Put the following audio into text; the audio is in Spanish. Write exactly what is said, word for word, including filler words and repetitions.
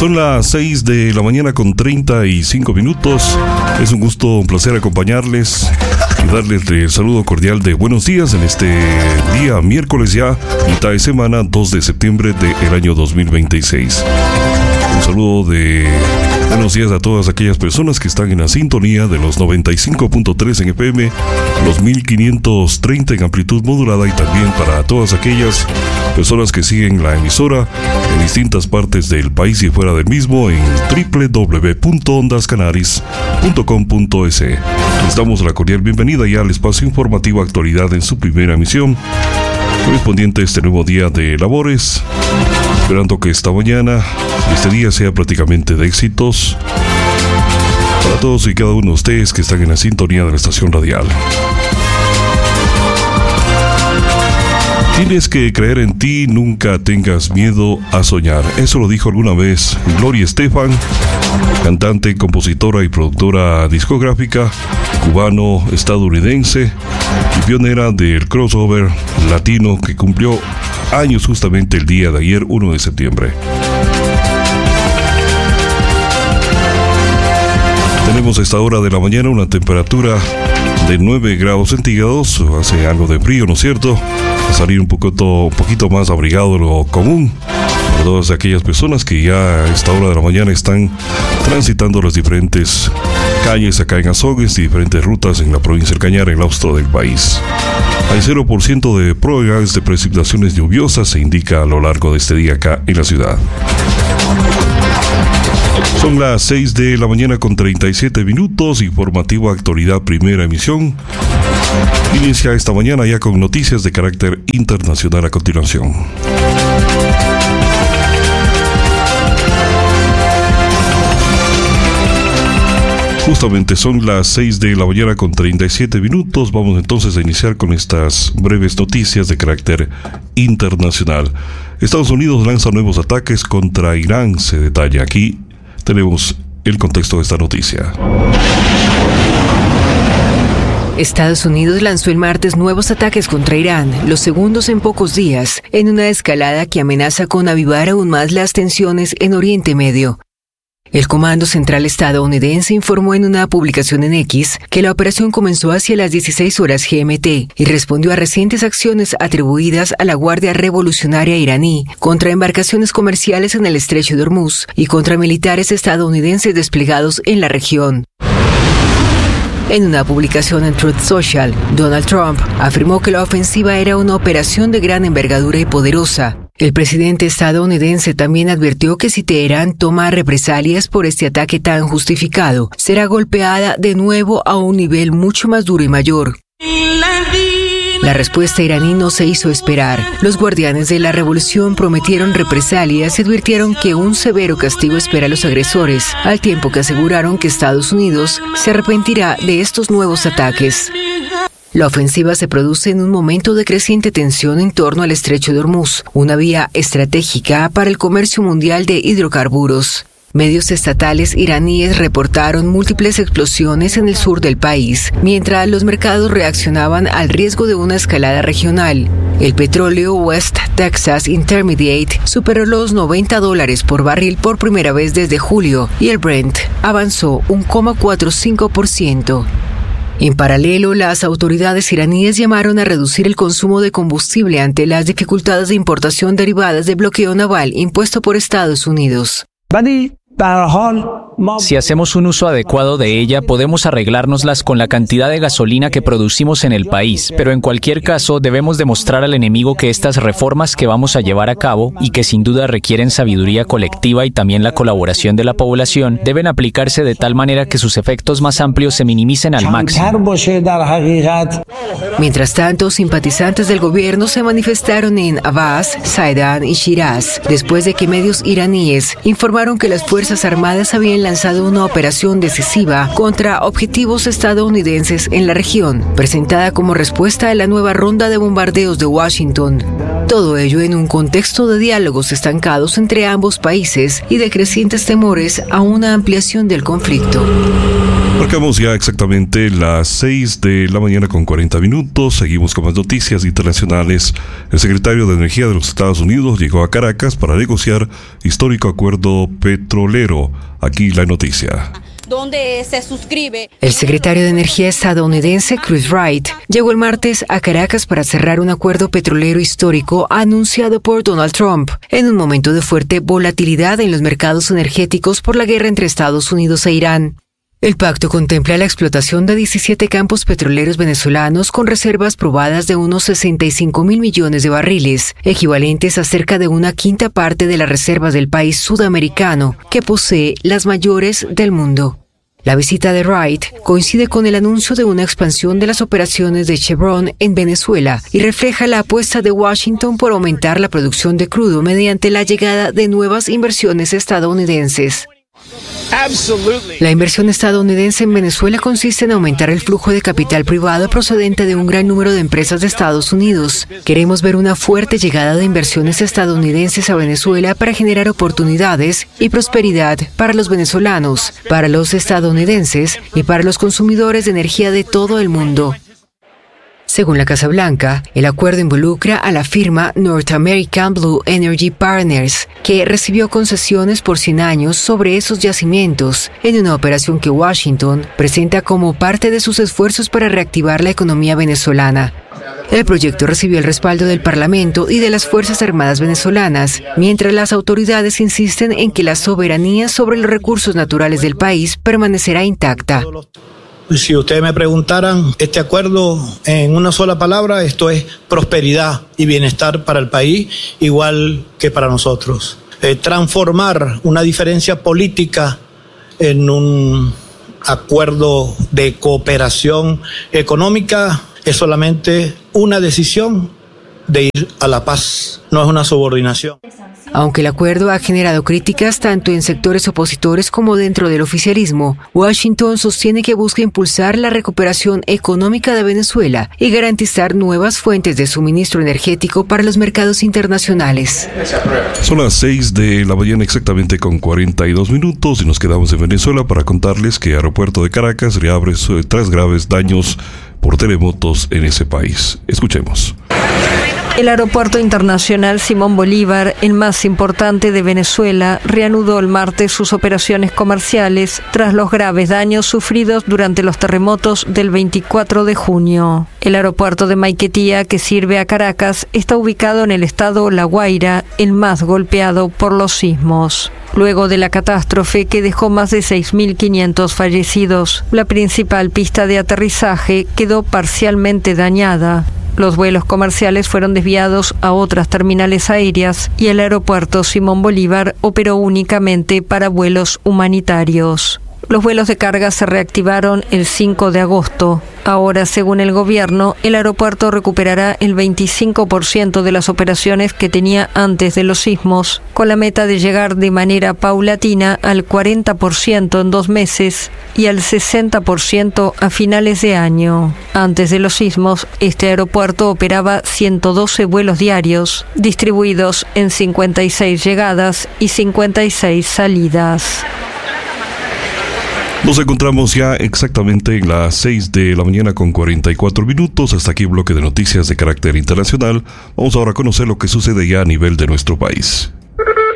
Son las seis de la mañana con treinta y cinco minutos. Es un gusto, un placer acompañarles y darles el saludo cordial de buenos días en este día miércoles ya, mitad de semana, dos de septiembre del año dos mil veintiséis. Un saludo de buenos días a todas aquellas personas que están en la sintonía de los noventa y cinco punto tres en F M, los mil quinientos treinta en amplitud modulada, y también para todas aquellas personas que siguen la emisora en distintas partes del país y fuera del mismo en doble u doble u doble u punto ondas canaris punto com punto es. Les damos la cordial bienvenida ya al espacio informativo Actualidad en su primera emisión, correspondiente a este nuevo día de labores, esperando que esta mañana, este día sea prácticamente de éxitos para todos y cada uno de ustedes que están en la sintonía de la estación radial. Tienes que creer en ti, nunca tengas miedo a soñar. Eso lo dijo alguna vez Gloria Estefan, cantante, compositora y productora discográfica cubano-estadounidense y pionera del crossover latino que cumplió años justamente el día de ayer, primero de septiembre. Tenemos a esta hora de la mañana una temperatura de nueve grados centígrados, hace algo de frío, ¿no es cierto? A salir un poquito, un poquito más abrigado de lo común para todas aquellas personas que ya a esta hora de la mañana están transitando las diferentes calles acá en Azogues y diferentes rutas en la provincia del Cañar, en el austro del país. Hay cero por ciento de probabilidades de precipitaciones lluviosas, se indica a lo largo de este día acá en la ciudad. Son las seis de la mañana con treinta y siete minutos, informativo Actualidad primera emisión. Inicia esta mañana ya con noticias de carácter internacional a continuación. Justamente son las seis de la mañana con treinta y siete minutos. Vamos entonces a iniciar con estas breves noticias de carácter internacional. Estados Unidos lanza nuevos ataques contra Irán, se detalla aquí. Tenemos el contexto de esta noticia. Estados Unidos lanzó el martes nuevos ataques contra Irán, los segundos en pocos días, en una escalada que amenaza con avivar aún más las tensiones en Oriente Medio. El Comando Central estadounidense informó en una publicación en X que la operación comenzó hacia las dieciséis horas G M T y respondió a recientes acciones atribuidas a la Guardia Revolucionaria iraní contra embarcaciones comerciales en el Estrecho de Hormuz y contra militares estadounidenses desplegados en la región. En una publicación en Truth Social, Donald Trump afirmó que la ofensiva era una operación de gran envergadura y poderosa. El presidente estadounidense también advirtió que si Teherán toma represalias por este ataque tan justificado, será golpeada de nuevo a un nivel mucho más duro y mayor. La respuesta iraní no se hizo esperar. Los guardianes de la revolución prometieron represalias y advirtieron que un severo castigo espera a los agresores, al tiempo que aseguraron que Estados Unidos se arrepentirá de estos nuevos ataques. La ofensiva se produce en un momento de creciente tensión en torno al Estrecho de Hormuz, una vía estratégica para el comercio mundial de hidrocarburos. Medios estatales iraníes reportaron múltiples explosiones en el sur del país, mientras los mercados reaccionaban al riesgo de una escalada regional. El petróleo West Texas Intermediate superó los noventa dólares por barril por primera vez desde julio y el Brent avanzó un coma cuarenta y cinco por ciento. En paralelo, las autoridades iraníes llamaron a reducir el consumo de combustible ante las dificultades de importación derivadas del bloqueo naval impuesto por Estados Unidos. Si hacemos un uso adecuado de ella, podemos arreglárnoslas con la cantidad de gasolina que producimos en el país, pero en cualquier caso debemos demostrar al enemigo que estas reformas que vamos a llevar a cabo, y que sin duda requieren sabiduría colectiva y también la colaboración de la población, deben aplicarse de tal manera que sus efectos más amplios se minimicen al máximo. Mientras tanto, simpatizantes del gobierno se manifestaron en Abbas, Saidán y Shiraz, después de que medios iraníes informaron que las Fuerzas Armadas habían lanzado lanzado una operación decisiva contra objetivos estadounidenses en la región, presentada como respuesta a la nueva ronda de bombardeos de Washington. Todo ello en un contexto de diálogos estancados entre ambos países y de crecientes temores a una ampliación del conflicto. Marcamos ya exactamente las seis de la mañana con cuarenta minutos. Seguimos con más noticias internacionales. El secretario de Energía de los Estados Unidos llegó a Caracas para negociar histórico acuerdo petrolero. Aquí la noticia. Donde se suscribe. El secretario de Energía estadounidense, Chris Wright, llegó el martes a Caracas para cerrar un acuerdo petrolero histórico anunciado por Donald Trump, en un momento de fuerte volatilidad en los mercados energéticos por la guerra entre Estados Unidos e Irán. El pacto contempla la explotación de diecisiete campos petroleros venezolanos con reservas probadas de unos sesenta y cinco mil millones de barriles, equivalentes a cerca de una quinta parte de las reservas del país sudamericano, que posee las mayores del mundo. La visita de Wright coincide con el anuncio de una expansión de las operaciones de Chevron en Venezuela y refleja la apuesta de Washington por aumentar la producción de crudo mediante la llegada de nuevas inversiones estadounidenses. La inversión estadounidense en Venezuela consiste en aumentar el flujo de capital privado procedente de un gran número de empresas de Estados Unidos. Queremos ver una fuerte llegada de inversiones estadounidenses a Venezuela para generar oportunidades y prosperidad para los venezolanos, para los estadounidenses y para los consumidores de energía de todo el mundo. Según la Casa Blanca, el acuerdo involucra a la firma North American Blue Energy Partners, que recibió concesiones por cien años sobre esos yacimientos, en una operación que Washington presenta como parte de sus esfuerzos para reactivar la economía venezolana. El proyecto recibió el respaldo del Parlamento y de las Fuerzas Armadas venezolanas, mientras las autoridades insisten en que la soberanía sobre los recursos naturales del país permanecerá intacta. Si ustedes me preguntaran, este acuerdo en una sola palabra, esto es prosperidad y bienestar para el país, igual que para nosotros. Eh, transformar una diferencia política en un acuerdo de cooperación económica es solamente una decisión de ir a la paz, no es una subordinación. Aunque el acuerdo ha generado críticas tanto en sectores opositores como dentro del oficialismo, Washington sostiene que busca impulsar la recuperación económica de Venezuela y garantizar nuevas fuentes de suministro energético para los mercados internacionales. Son las seis de la mañana exactamente con cuarenta y dos minutos y nos quedamos en Venezuela para contarles que el aeropuerto de Caracas reabre tras graves daños por terremotos en ese país. Escuchemos. El Aeropuerto Internacional Simón Bolívar, el más importante de Venezuela, reanudó el martes sus operaciones comerciales tras los graves daños sufridos durante los terremotos del veinticuatro de junio. El aeropuerto de Maiquetía, que sirve a Caracas, está ubicado en el estado La Guaira, el más golpeado por los sismos. Luego de la catástrofe que dejó más de seis mil quinientos fallecidos, la principal pista de aterrizaje quedó parcialmente dañada. Los vuelos comerciales fueron desviados a otras terminales aéreas y el aeropuerto Simón Bolívar operó únicamente para vuelos humanitarios. Los vuelos de carga se reactivaron el cinco de agosto. Ahora, según el gobierno, el aeropuerto recuperará el veinticinco por ciento de las operaciones que tenía antes de los sismos, con la meta de llegar de manera paulatina al cuarenta por ciento en dos meses y al sesenta por ciento a finales de año. Antes de los sismos, este aeropuerto operaba ciento doce vuelos diarios, distribuidos en cincuenta y seis llegadas y cincuenta y seis salidas. Nos encontramos ya exactamente en las seis de la mañana con cuarenta y cuatro minutos. Hasta aquí el bloque de noticias de carácter internacional. Vamos ahora a conocer lo que sucede ya a nivel de nuestro país.